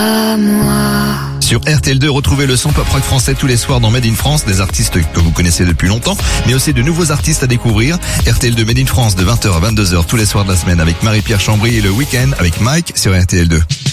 Sur RTL2, retrouvez le son pop rock français tous les soirs dans Made in France, des artistes que vous connaissez depuis longtemps, mais aussi de nouveaux artistes à découvrir. RTL2 Made in France de 20h à 22h tous les soirs de la semaine avec Marie-Pierre Chambry et le week-end avec Mike sur RTL2.